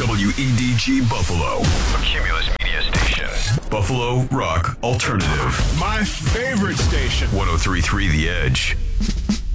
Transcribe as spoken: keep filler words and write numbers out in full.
W E D G Buffalo, a Cumulus Media station. Buffalo Rock Alternative. My favorite station. one oh three point three The Edge.